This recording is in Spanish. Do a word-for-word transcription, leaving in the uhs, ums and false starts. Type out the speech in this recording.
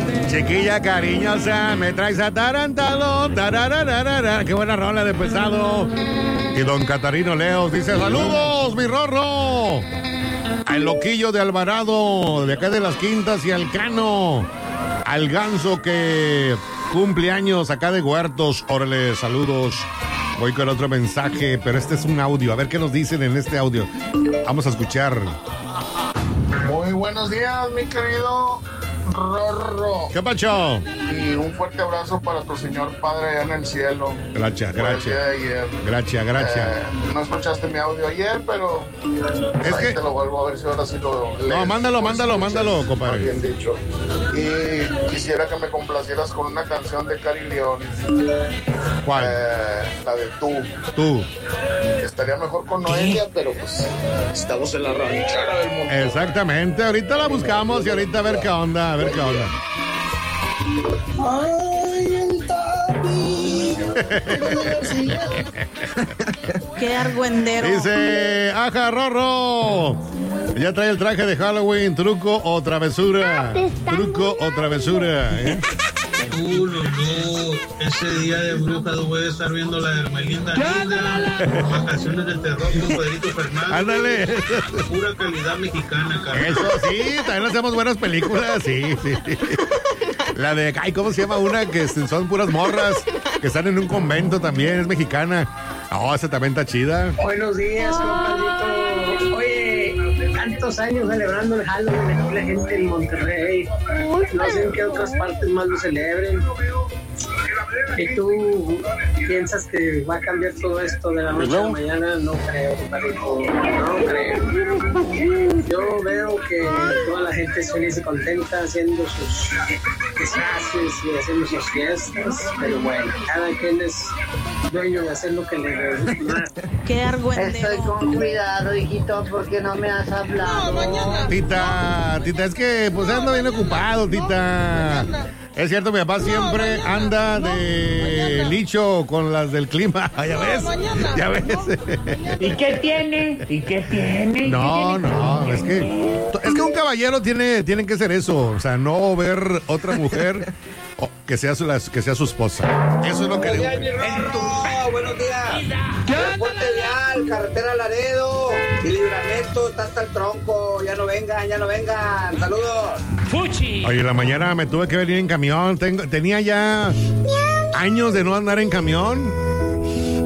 Chiquilla cariñosa, me traes atarantado. Tararararara. Qué buena rola de Pesado. Y don Catarino Leos dice: saludos, mi Rorro. Al Loquillo de Alvarado, de acá de las Quintas y al Cano. Al Ganso que cumple años acá de Huertos. Órale, saludos. Voy con otro mensaje, pero este es un audio. A ver qué nos dicen en este audio. Vamos a escuchar. Muy buenos días, mi querido Rorro. ¿Qué pacho? Y un fuerte abrazo para tu señor padre allá en el cielo. Gracias, Por el gracias. día de ayer. Gracias, gracias. Eh, no escuchaste mi audio ayer, pero Es ahí que- te lo vuelvo a ver si ahora sí lo lees. No, mándalo, Pues, mándalo, escuchas, mándalo, compadre. Bien dicho. Y quisiera que me complacieras con una canción de Cari León. ¿Cuál? Eh, la de Tú. Tú. Estaría mejor con Noelia, pero pues estamos en la ranchera del mundo. Exactamente. Ahorita la buscamos y ahorita a ver qué onda, a ver qué onda. Ay, el Tapi. Qué argüendero. Dice, ajá, Rorro. Ya trae el traje de Halloween, truco o travesura. Truco o travesura. ¿eh? Uh, no, no. Ese día de brujas voy a estar viendo la de Hermelinda Linda, Vacaciones del Terror con Pedrito Fernández. Ándale. Pura calidad mexicana, cabrón. Eso sí, también hacemos buenas películas, sí, sí. La de, ay, ¿cómo se llama una? Que son puras morras, que están en un convento también, es mexicana. Oh, esa también está chida. Buenos días, compadrito. Oye, tantos años celebrando el Halloween aquí la gente en Monterrey. No sé en qué otras partes más lo celebren. ¿Y tú piensas que va a cambiar todo esto de la noche a la mañana? No creo, compadrito. No creo. Yo veo que toda la gente es feliz y contenta haciendo sus deshaces y haciendo sus fiestas. Pero bueno, cada quien es dueño de hacer lo que le gusta. Qué Estoy argüendero. con cuidado, hijito, porque no me has hablado. Tita, tita, es que pues ando bien ocupado, tita. Es cierto, mi papá siempre anda de licho con las del clima. Ya ves, ya ves. ¿Y qué tiene? ¿Y qué tiene? No, no, es que es que un caballero tiene, tiene que ser eso, o sea, no ver otra mujer o que sea su, que sea su esposa. Eso es lo que digo. Buenos días. Puente vial, carretera Laredo y Libramento, está hasta el tronco. Ya no vengan, ya no vengan. Saludos. ¡Fuchi! Oye, en la mañana me tuve que venir en camión. Tengo, tenía ya años de no andar en camión.